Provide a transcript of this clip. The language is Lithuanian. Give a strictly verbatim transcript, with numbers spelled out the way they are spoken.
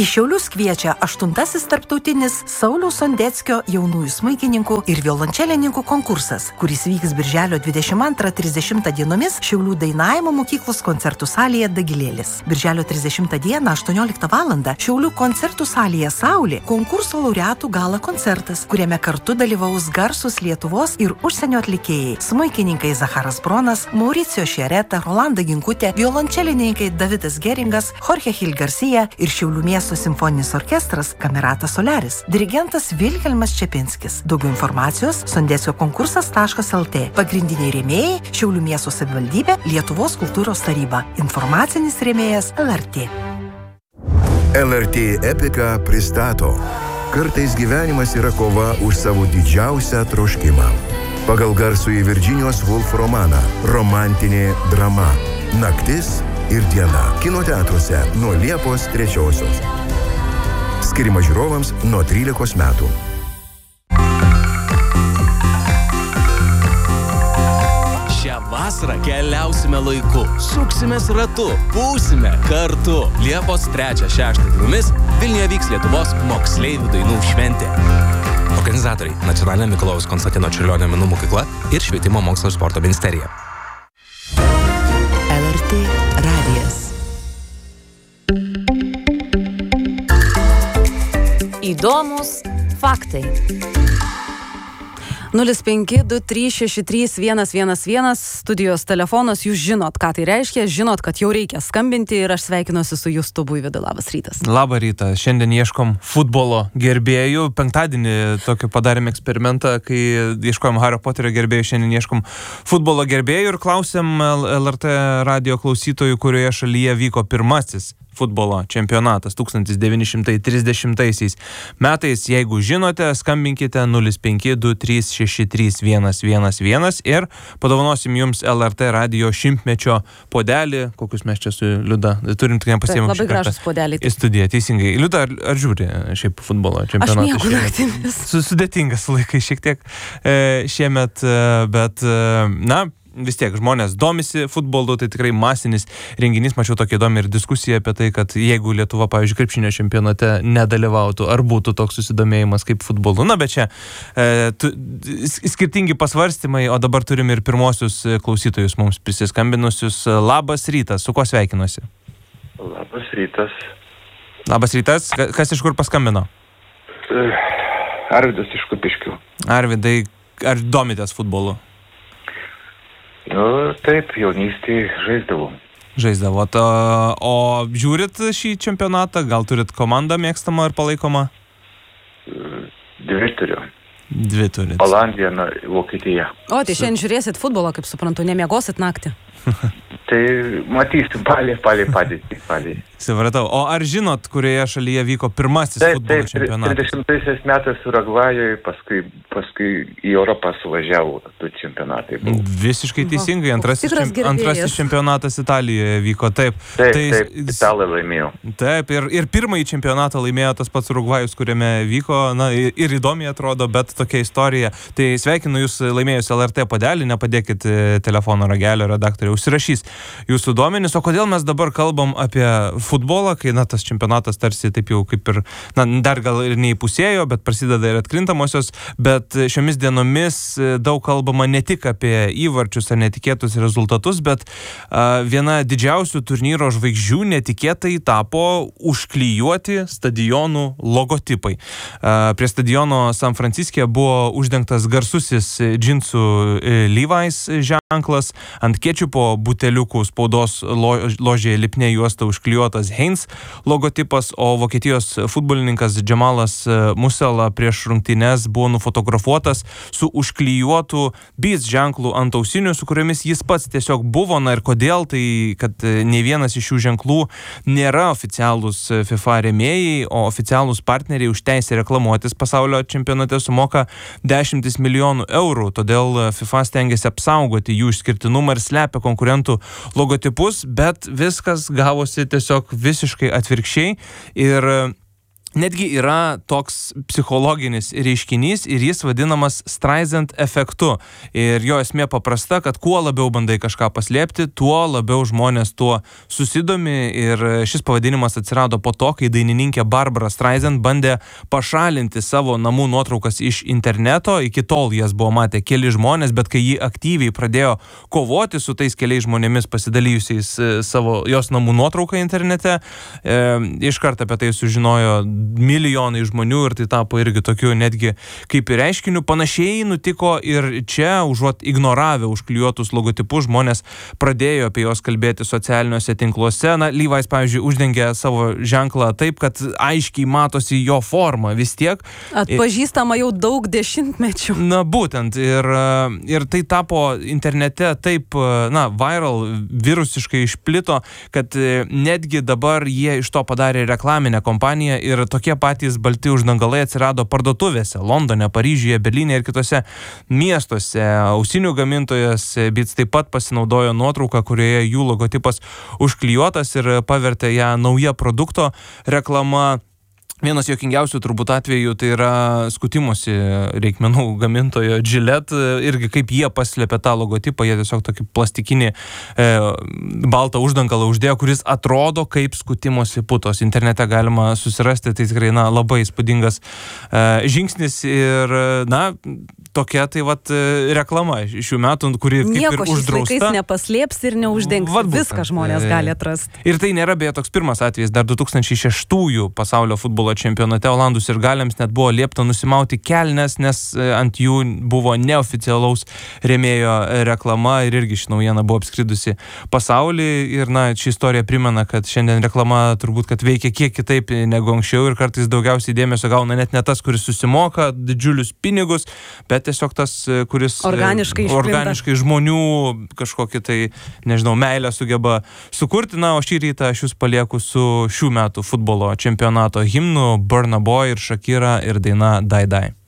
Į Šiaulius kviečia aštuntasis tarptautinis Sauliaus Sondeckio jaunųjų smuikininkų ir violončelininkų konkursas, kuris vyks birželio dvidešimt antrą trisdešimtą dienomis Šiaulių dainavimo mokyklos koncertų salėje Dagilėlis. Birželio trisdešimtą dieną aštuonioliktą valandą Šiaulių koncertų salėje Saulė konkurso laureatų gala koncertas, kuriame kartu dalyvaus garsus Lietuvos ir užsienio atlikėjai, smuikininkai Zacharas Bronas, Mauricio Šereta, Rolanda Ginkutė, violončelininkai Davidas Geringas, Jorge Gil Garcia ir Šiaulių miesto simfoninis orkestras Kameratas Solaris, dirigentas Vilhelmas Čepinskis. Daugiau informacijos sondeckio konkursas taškas el tė. Pagrindiniai rėmėjai Šiaulių miesto savivaldybė, Lietuvos kultūros taryba. Informacinis rėmėjas el er tė. el er tė Epika pristato. Kartais gyvenimas yra kova už savo didžiausią troškimą. Pagal garsųjį Virginijos Woolf romaną romantinė drama Naktis ir diena. Kino teatruose nuo Liepos trečiosios. Skiriama žiūrovams nuo trylikos metų. Šią vasarą keliausime laiku, suksimės ratu, būsime kartu. Liepos trečią šeštą dienomis Vilniuje vyks Lietuvos moksleivių dainų šventė. Organizatoriai – Nacionalinė Mikalojaus Konstantino Čiurlionio menų mokykla ir Švietimo mokslo ir sporto ministerija. el er tė radijas. Įdomus faktai. nulis penki du trys šeši trys vienas vienas vienas studijos telefonas. Jūs žinot, ką tai reiškia, žinot, kad jau reikia skambinti ir aš sveikinuosi su Justu Buivydu. Labas rytas. Labą rytą. Šiandien ieškom futbolo gerbėjų. Penktadienį tokį padarėm eksperimentą, kai ieškojom Hario Poterio gerbėjų, šiandien ieškom futbolo gerbėjų ir klausėm el er tė radio klausytojų, kurioje šalyje vyko pirmasis futbolo čempionatas tūkstantis devyni šimtai trisdešimtaisiais metais. Jeigu žinote, skambinkite nulis penki du trys šeši trys vienas vienas vienas ir padovanosim jums el er tė radio šimtmečio puodelį. Kokius mes čia su Liuda turim, tik nepasiėmėm labai gražus puodeliai. Į studiją, teisingai. Liuda, ar, ar žiūri šiaip futbolo čempionatą? Aš miegu naktimis. Sudėtingas laikai šiek tiek e, šiemet, e, bet e, na, vis tiek žmonės domisi futbolu, tai tikrai masinis renginys. Mačiau tokia įdomi ir diskusija apie tai, kad jeigu Lietuva, pavyzdžiui, krepšinio čempionate nedalyvautų, ar būtų toks susidomėjimas kaip futbolu. Na, bet čia e, tu, skirtingi pasvarstymai, o dabar turim ir pirmosius klausytojus mums prisiskambinusius. Labas rytas, su kuo sveikinuosi? Labas rytas. Labas rytas, kas iš kur paskambino? Arvidas iš Kupiškių. Arvidai, ar domitės futbolu? Nu, taip, jaunystėje žaisdavau. Žaisdavot. O, o žiūrit šį čempionatą? Gal turit komandą mėgstamą ir palaikomą? Dvi turiu. Dvi turit. Olandija, Vokietija. O, tai šiandien žiūrėsit futbolą, kaip suprantu, nemiegosit naktį. Tai matysim, palė, palė, padėtį, palė. Supratau. O ar žinot, kurioje šalyje vyko pirmasis taip, futbolo taip, čempionatas? trisdešimtaisiais metais Urugvajoje, paskui, paskui į Europą suvažiavo du čempionatai. Buvo. Visiškai teisingai. Antrasis, Tikras čem, antrasis čempionatas Italijoje vyko. Taip, Taip, tai, taip, italai laimėjo. Taip, ir, ir pirmąjį čempionatą laimėjo tas pats Urugvajus, kuriame vyko, na, ir, ir įdomiai atrodo, bet tokia istorija. Tai sveikinu jūs laimėjus el er tė puodelį, nepadėkit telefono ragelio, redaktorė užsirašys jūsų duomenis. O kodėl mes dabar kalbam apie futbolą, kai, na, tas čempionatas tarsi taip jau kaip ir, na, dar gal ir neįpusėjo, bet prasideda ir atkrintamosios, bet šiomis dienomis daug kalbama ne tik apie įvarčius ar netikėtus rezultatus, bet a, viena didžiausių turnyro žvaigždžių netikėtai tapo užklijuoti stadionų logotipai. A, prie stadiono San Franciske buvo uždengtas garsusis džinsų Levi's ženklas, ant kečupo buteliukų spaudos lo, ložėje lipnia juosta užklijuotas Heinz logotipas, o Vokietijos futbolininkas Džemalas Musela prieš rungtynes buvo nufotografuotas su užklijuotu Beats ženklu ant ausinių, su kuriomis jis pats tiesiog buvo. Na ir kodėl? Tai, kad ne vienas iš šių ženklų nėra oficialūs FIFA rėmėjai, o oficialūs partneriai už teisę reklamuotis pasaulio čempionate sumoka dešimtis milijonų eurų. Todėl FIFA stengiasi apsaugoti jų išskirtinumą ir slepia konkurentų logotipus, bet viskas gavosi tiesiog visiškai atvirkščiai ir netgi yra toks psichologinis reiškinys ir jis vadinamas Streisand efektu. Ir jo esmė paprasta, kad kuo labiau bandai kažką paslėpti, tuo labiau žmonės tuo susidomi. Ir šis pavadinimas atsirado po to, kai dainininkė Barbara Streisand bandė pašalinti savo namų nuotraukas iš interneto. Iki tol jas buvo matę keli žmonės, bet kai ji aktyviai pradėjo kovoti su tais keliais žmonėmis pasidalijusiais savo jos namų nuotrauką internete, e, iš karto apie tai sužinojo milijonai žmonių ir tai tapo irgi tokiu netgi kaip ir reiškiniu. Panašiai nutiko ir čia, užuot ignoravę užklijuotus logotipus, žmonės pradėjo apie juos kalbėti socialiniuose tinkluose. Na, Levi's, pavyzdžiui, uždengė savo ženklą taip, kad aiškiai matosi jo forma vis tiek. Atpažįstama jau daug dešimtmečių. Na, būtent. Ir, ir tai tapo internete taip, na, viral, virusiškai išplito, kad netgi dabar jie iš to padarė reklaminę kompaniją ir tokie patys balti uždangalai atsirado parduotuvėse Londone, Paryžiuje, Berlyne ir kitose miestuose. Ausinių gamintojas Beats taip pat pasinaudojo nuotrauką, kurioje jų logotipas užklijuotas ir pavertė ją nauja produkto reklama. Vienas juokingiausių turbūt atvejų tai yra skutimosi reikmenų gamintojo Gillette, irgi kaip jie paslėpė tą logotipą, jie tiesiog tokį plastikinį e, baltą uždangalą uždėjo, kuris atrodo kaip skutimosi putos. Internete galima susirasti, tai tikrai, na, labai įspūdingas e, žingsnis ir, na, tokia tai vat reklama šių metų, kuri kaip Nieko ir uždrausta. Nieko šiais laikais nepaslėps ir neuždengs. Viską žmonės gali atrasti. Ir tai nėra beje toks pirmas atvejis. Dar du tūkstančiai šeštųjų pasaulio futbolo čempionate Olandų sirgaliams net buvo liepta nusimauti kelnes, nes ant jų buvo neoficialaus rėmėjo reklama ir irgi ši naujiena buvo apskridusi pasaulį. Ir, na, ši istorija primena, kad šiandien reklama turbūt, kad veikia kiek kitaip negu anksčiau ir kartais daugiausiai dėmesio gauna net ne tas, kuris susimoka didžiulius pinigus, bet tiesiog tas, kuris organiškai, organiškai žmonių kažkokį tai, nežinau, meilę sugeba sukurti. Na, o šį rytą aš jūs palieku su šių metų futbolo čempionato himnu Burna Boy ir Shakira ir daina Die Die.